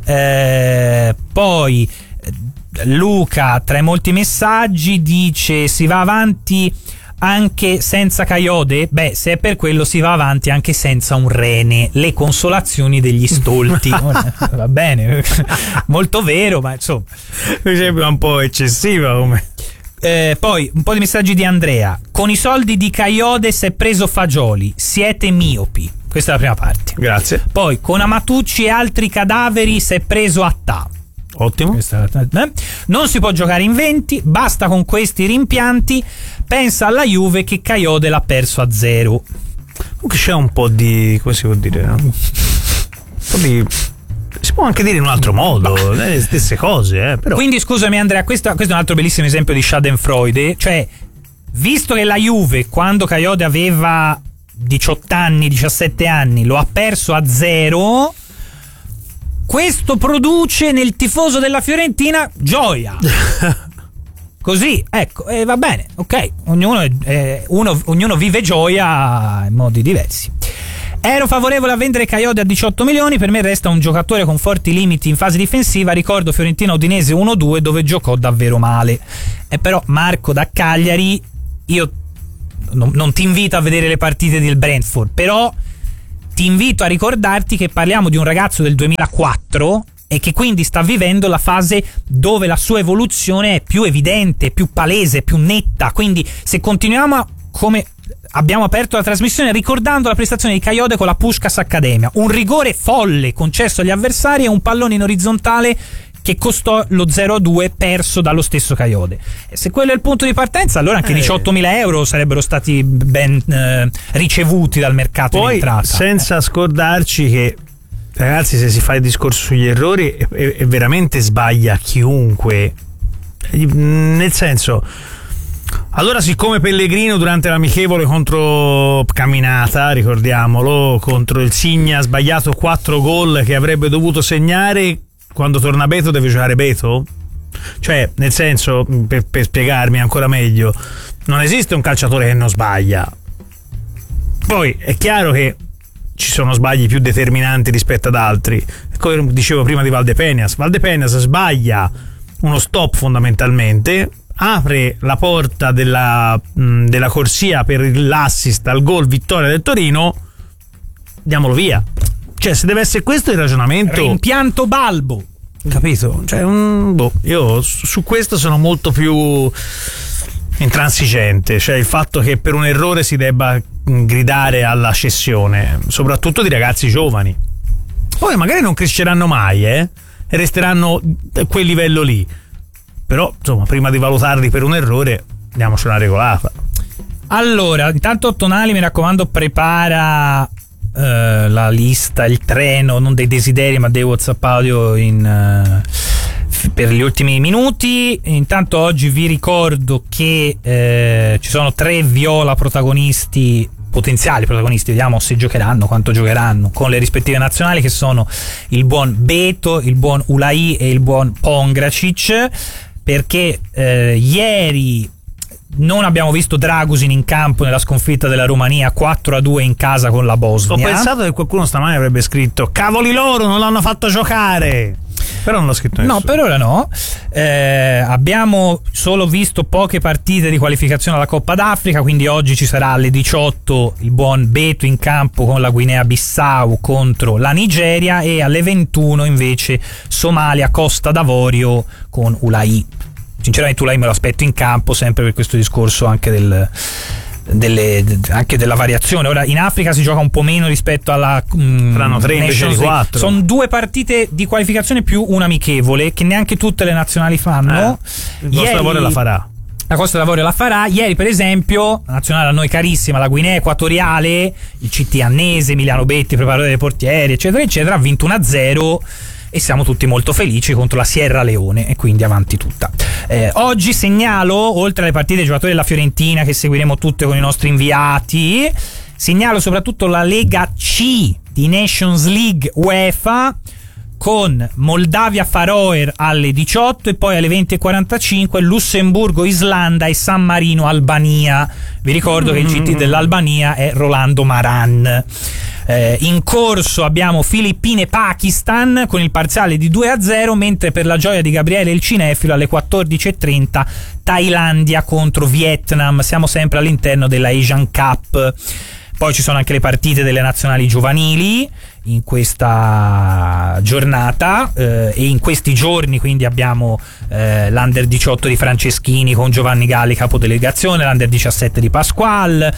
G: Poi Luca, tra i molti messaggi, dice: si va avanti anche senza Kayode? Beh, se è per quello si va avanti anche senza un rene, le consolazioni degli stolti. Va bene, molto vero, ma insomma
F: mi sembra un po' eccessiva come.
G: Poi un po' di messaggi di Andrea: con i soldi di Kayode si è preso Fagioli, siete miopi. Questa è la prima parte.
F: Grazie.
G: Poi con Amatucci e altri cadaveri si è preso Attà.
F: Ottimo.
G: Non si può giocare in 20, basta con questi rimpianti. Pensa alla Juve che Kayode l'ha perso a 0.
F: Comunque c'è un po' di, come si può dire, no? Un po' di, si può anche dire in un altro modo, le stesse cose, però.
G: Quindi scusami Andrea, questo è un altro bellissimo esempio di Schadenfreude, cioè visto che la Juve quando Kayode aveva 18 anni, 17 anni lo ha perso a 0, questo produce nel tifoso della Fiorentina gioia. Così, ecco, va bene, ok, ognuno vive gioia in modi diversi. Ero favorevole a vendere Kayode a 18 milioni, per me resta un giocatore con forti limiti in fase difensiva, ricordo Fiorentina-Udinese 1-2 dove giocò davvero male. E però Marco da Cagliari, io non ti invito a vedere le partite del Brentford, però ti invito a ricordarti che parliamo di un ragazzo del 2004 e che quindi sta vivendo la fase dove la sua evoluzione è più evidente, più palese, più netta. Quindi se continuiamo come abbiamo aperto la trasmissione ricordando la prestazione di Kayode con la Puskás Accademia, un rigore folle concesso agli avversari e un pallone in orizzontale che costò lo 0-2 perso dallo stesso Kayode. E se quello è il punto di partenza, allora anche 18.000 euro sarebbero stati ben ricevuti dal mercato
F: poi,
G: in entrata.
F: Senza scordarci che, ragazzi, se si fa il discorso sugli errori è veramente sbaglia chiunque, nel senso, allora siccome Pellegrino durante l'amichevole contro Caminata, ricordiamolo, contro il Signa ha sbagliato 4 gol che avrebbe dovuto segnare, quando torna Beto deve giocare Beto? Cioè, nel senso, per spiegarmi ancora meglio, non esiste un calciatore che non sbaglia. Poi è chiaro che ci sono sbagli più determinanti rispetto ad altri. Come dicevo prima di Valdepeñas sbaglia uno stop fondamentalmente, apre la porta della corsia per l'assist al gol vittoria del Torino, diamolo via. Cioè, se deve essere questo il ragionamento,
G: rimpianto Balbo,
F: capito? Cioè, io su questo sono molto più intransigente, cioè il fatto che per un errore si debba gridare alla cessione, soprattutto di ragazzi giovani. Poi magari non cresceranno mai, e resteranno a quel livello lì, però insomma, prima di valutarli per un errore, diamoci una regolata.
G: Allora, intanto Tonali, mi raccomando, prepara la lista, il treno, non dei desideri ma dei WhatsApp audio per gli ultimi minuti. Intanto oggi vi ricordo che ci sono 3 viola protagonisti, potenziali protagonisti, vediamo se giocheranno, quanto giocheranno, con le rispettive nazionali, che sono il buon Beto, il buon Ulai e il buon Pongracic, perché ieri non abbiamo visto Dragusin in campo nella sconfitta della Romania 4-2 in casa con la Bosnia.
F: Ho pensato che qualcuno stamani avrebbe scritto cavoli loro, non l'hanno fatto giocare, però non l'ho scritto nessuno.
G: No, per ora no. Abbiamo solo visto poche partite di qualificazione alla Coppa d'Africa, quindi oggi ci sarà alle 18 il buon Beto in campo con la Guinea-Bissau contro la Nigeria, e alle 21 invece Somalia Costa d'Avorio con Ulai. Sinceramente Ulai me lo aspetto in campo, sempre per questo discorso anche anche della variazione. Ora in Africa si gioca un po' meno rispetto alla
F: saranno 3 invece di 4.
G: Sono 2 partite di qualificazione più un amichevole che neanche tutte le nazionali fanno.
F: Costa d'Avorio la farà.
G: La Costa d'Avorio la farà. Ieri per esempio la nazionale a noi carissima, la Guinea Equatoriale, il CT Annese, Emiliano Betti, preparatore dei portieri eccetera eccetera, ha vinto 1-0 e siamo tutti molto felici contro la Sierra Leone, e quindi avanti tutta. Oggi segnalo, oltre alle partite dei giocatori della Fiorentina che seguiremo tutte con i nostri inviati, segnalo soprattutto la Lega C di Nations League UEFA con Moldavia Faroe alle 18 e poi alle 20:45 Lussemburgo Islanda e San Marino Albania. Vi ricordo che il CT dell'Albania è Rolando Maran. In corso abbiamo Filippine-Pakistan con il parziale di 2-0, mentre per la gioia di Gabriele il cinefilo alle 14:30 Thailandia contro Vietnam. Siamo sempre all'interno della Asian Cup. Poi ci sono anche le partite delle nazionali giovanili in questa giornata e in questi giorni, quindi abbiamo l'Under 18 di Franceschini con Giovanni Galli capodelegazione, l'Under 17 di Pasquale,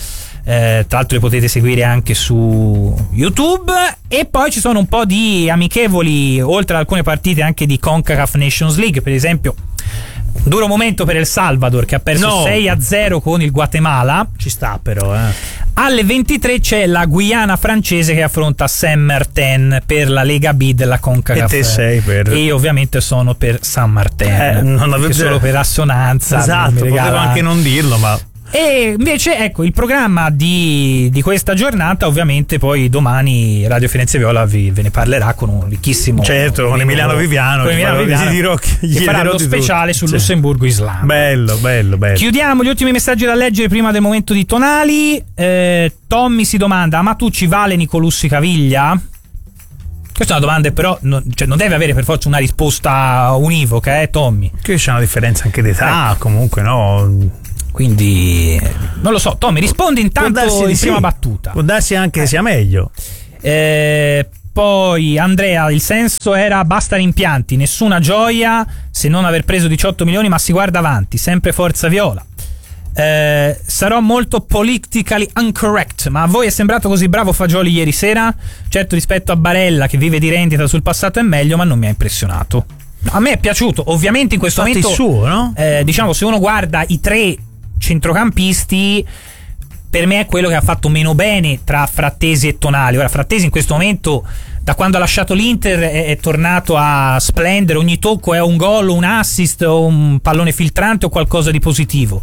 G: tra l'altro le potete seguire anche su YouTube. E poi ci sono un po' di amichevoli, oltre ad alcune partite anche di CONCACAF Nations League, per esempio un duro momento per El Salvador che ha perso 6-0 con il Guatemala.
F: Ci sta però
G: Alle 23 c'è la Guyana francese che affronta Saint-Martin per la Lega B della CONCACAF.
F: E te sei per...
G: E io ovviamente sono per Saint-Martin,
F: non avevo...
G: solo per assonanza.
F: Esatto, potevo anche non dirlo, ma...
G: E invece ecco il programma di questa giornata, ovviamente poi domani Radio Firenze Viola ve ne parlerà con un ricchissimo,
F: con Emiliano Viviano,
G: che farà lo speciale sul Lussemburgo Islanda.
F: Bello.
G: Chiudiamo gli ultimi messaggi da leggere prima del momento di tonali. Tommy si domanda: ma tu ci vale Nicolussi Caviglia? Questa è una domanda però non deve avere per forza una risposta univoca, Tommy.
F: Che c'è una differenza anche d'età, comunque no.
G: Quindi non lo so, Tommy, rispondi intanto in prima battuta.
F: Può darsi anche che sia meglio.
G: Poi Andrea, il senso era basta rimpianti, nessuna gioia se non aver preso 18 milioni, ma si guarda avanti, sempre forza viola. Sarò molto politically incorrect, ma a voi è sembrato così bravo Fagioli ieri sera? Certo, rispetto a Barella che vive di rendita sul passato è meglio, ma non mi ha impressionato. A me è piaciuto, ovviamente in questo momento
F: il suo, no?
G: Diciamo, se uno guarda i tre centrocampisti, per me è quello che ha fatto meno bene tra Frattesi e Tonali. Ora Frattesi in questo momento, da quando ha lasciato l'Inter, è tornato a splendere, ogni tocco è un gol, un assist o un pallone filtrante o qualcosa di positivo.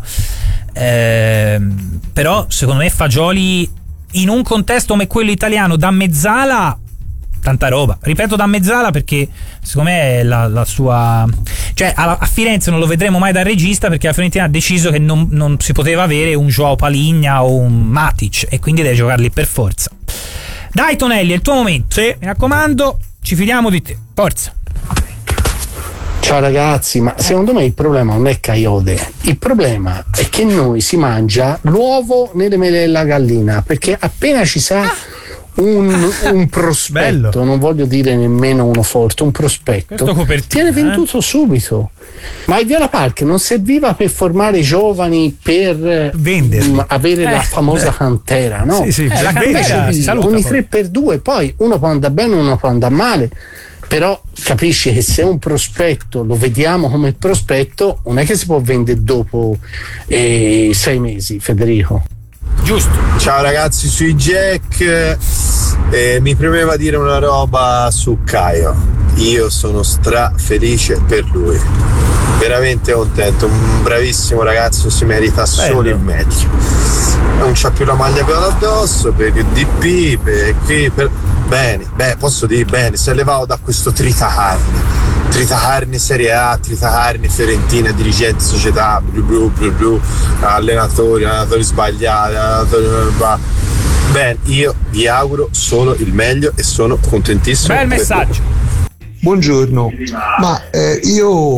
G: Però secondo me Fagioli in un contesto come quello italiano da mezzala tanta roba, ripeto da mezzala perché secondo me è la sua, cioè a Firenze non lo vedremo mai da regista perché la Fiorentina ha deciso che non si poteva avere un Joao Paligna o un Matic e quindi deve giocarli per forza. Dai Tonelli, è il tuo momento, mi raccomando, ci fidiamo di te, forza.
M: Ciao ragazzi, ma secondo me il problema non è Caiode, il problema è che noi si mangia l'uovo nelle mele della gallina, perché appena ci sa un prospetto, bello. Non voglio dire nemmeno uno forte, un prospetto viene venduto subito. Ma il Viola Park non serviva per formare giovani, per avere la famosa cantera, no?
F: Sì, la cantera si saluta,
M: ogni 3x2, poi uno può andare bene, uno può andare male, però capisci che se un prospetto lo vediamo come prospetto, non è che si può vendere dopo 6 mesi, Federico.
G: Giusto.
N: Ciao ragazzi, sui Jack mi premeva dire una roba su Caio. Io sono felice per lui, veramente contento, un bravissimo ragazzo, si merita solo il meglio. Non c'ha più la maglia viola addosso per il DP, bene, posso dire bene, si è levato da questo tritacarne Serie A, tritacarne Fiorentina, dirigenti, società, blu, allenatori sbagliati, bene, io vi auguro solo il meglio e sono contentissimo.
G: Bel messaggio.
O: Buongiorno, ma io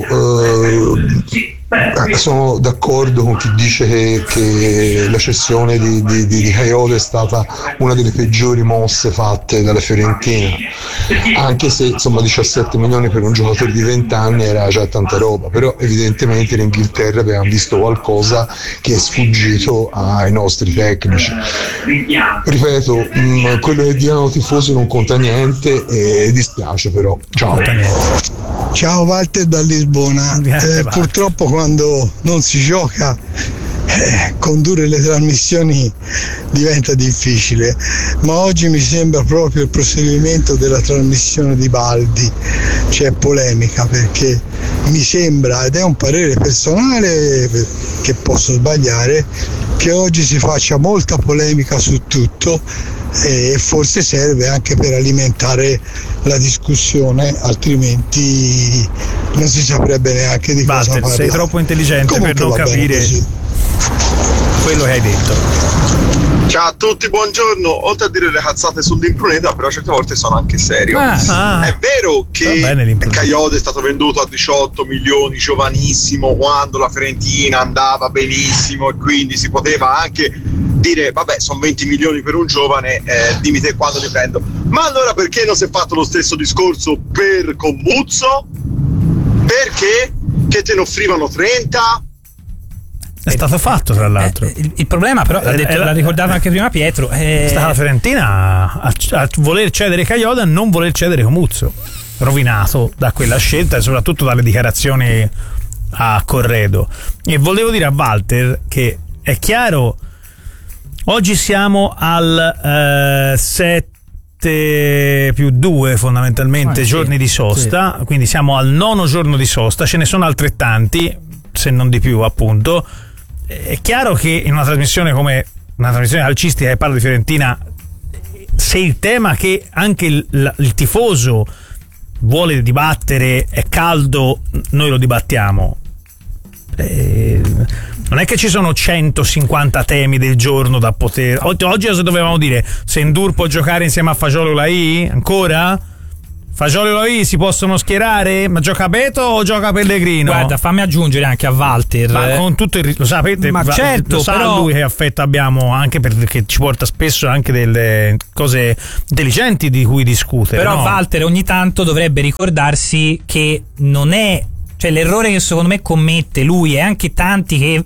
O: sono d'accordo con chi dice che la cessione di Caiode è stata una delle peggiori mosse fatte dalla Fiorentina, anche se insomma 17 milioni per un giocatore di 20 anni era già tanta roba, però evidentemente in Inghilterra avevamo visto qualcosa che è sfuggito ai nostri tecnici. Ripeto, quello che dicono tifosi non conta niente e dispiace, però ciao.
P: Ciao Walter da Lisbona. Purtroppo quando non si gioca condurre le trasmissioni diventa difficile, ma oggi mi sembra proprio il proseguimento della trasmissione di Baldi. C'è polemica perché mi sembra, ed è un parere personale che posso sbagliare, che oggi si faccia molta polemica su tutto e forse serve anche per alimentare la discussione, altrimenti non si saprebbe neanche di cosa parlare.
F: Sei troppo intelligente comunque per non capire quello che hai detto.
Q: Ciao a tutti, buongiorno. Oltre a dire le cazzate sull'impruneta, però certe volte sono anche serio. È vero che Caiode è stato venduto a 18 milioni, giovanissimo, quando la Fiorentina andava benissimo, e quindi si poteva anche dire vabbè, sono 20 milioni per un giovane, dimmi te quando li prendo. Ma allora perché non si è fatto lo stesso discorso per Commuzzo? Perché? Che te ne offrivano 30?
F: È stato fatto, tra l'altro.
G: Il problema, però, l'ha ricordato anche prima Pietro.
F: È stata la Fiorentina a voler cedere Kayode, a non voler cedere Comuzzo, rovinato da quella scelta e soprattutto dalle dichiarazioni a Corredo. E volevo dire a Walter che è chiaro, oggi siamo al 7+2 fondamentalmente giorni di sosta, quindi siamo al 9° giorno di sosta, ce ne sono altrettanti, se non di più, appunto. È chiaro che in una trasmissione come una trasmissione calcistica che parla di Fiorentina, se il tema che anche il tifoso vuole dibattere è caldo, noi lo dibattiamo. Non è che ci sono 150 temi del giorno da poter. Oggi cosa dovevamo dire? Se Ndur può giocare insieme a Fagioli o Laì? Ancora? Fagioli o Laì si possono schierare? Ma gioca Beto o gioca Pellegrino?
G: Guarda, fammi aggiungere anche a Walter.
F: Ma con tutto il lo sapete,
G: ma certo,
F: lo sa
G: però
F: lui che affetto abbiamo, anche perché ci porta spesso anche delle cose intelligenti di cui discutere.
G: Però
F: no?
G: Walter ogni tanto dovrebbe ricordarsi che non è, cioè l'errore che secondo me commette lui e anche tanti che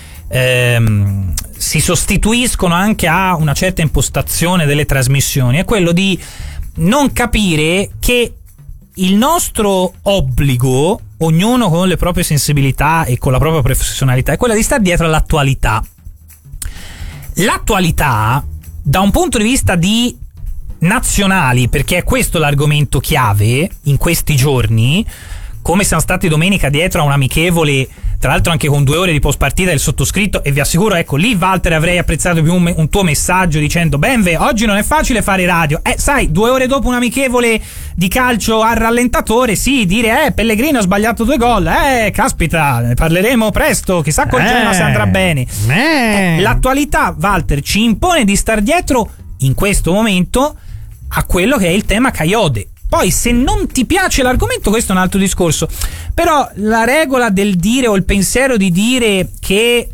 G: si sostituiscono anche a una certa impostazione delle trasmissioni, è quello di non capire che il nostro obbligo, ognuno con le proprie sensibilità e con la propria professionalità, è quella di stare dietro all'attualità. L'attualità, da un punto di vista di nazionali, perché è questo l'argomento chiave in questi giorni, come siamo stati domenica dietro a un amichevole, tra l'altro anche con 2 ore di post partita del sottoscritto, e vi assicuro, ecco, lì Walter avrei apprezzato più un tuo messaggio dicendo Benve, oggi non è facile fare radio, sai, 2 ore dopo un amichevole di calcio al rallentatore, sì, dire Pellegrino ha sbagliato 2 gol, caspita, ne parleremo presto, chissà col Genoa se andrà bene. L'attualità, Walter, ci impone di star dietro in questo momento a quello che è il tema Kayode. Poi se non ti piace l'argomento, questo è un altro discorso, però la regola del dire o il pensiero di dire che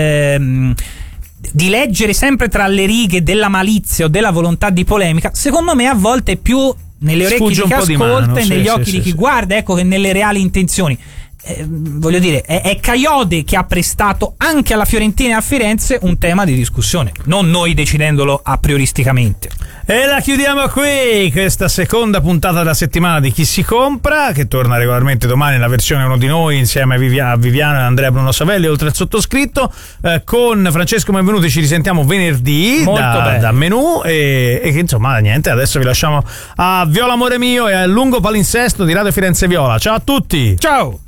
G: di leggere sempre tra le righe della malizia o della volontà di polemica, secondo me a volte è più nelle orecchie di chi ascolta e negli occhi di chi guarda, ecco, che nelle reali intenzioni. Voglio dire, è Kayode che ha prestato anche alla Fiorentina e a Firenze un tema di discussione, non noi decidendolo a prioristicamente.
F: E la chiudiamo qui, questa seconda puntata della settimana di Chi si compra, che torna regolarmente domani nella versione Uno di Noi insieme a Viviano e Andrea Bruno Savelli, oltre al sottoscritto. Con Francesco Benvenuti ci risentiamo venerdì da Menù e che insomma niente, adesso vi lasciamo a Viola Amore Mio e al lungo palinsesto di Radio Firenze Viola. Ciao a tutti!
G: Ciao!